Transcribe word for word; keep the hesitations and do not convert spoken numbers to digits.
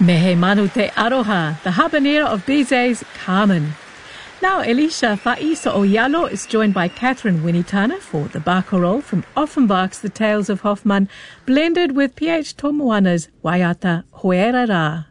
Mehe manu te aroha, the habanera of Bizet's Carmen. Now Elisha Faiso Oyalo is joined by Catherine Winitana for the Barcarolle from Offenbach's The Tales of Hoffmann, blended with P H Tomoana's Waiata Hoerara.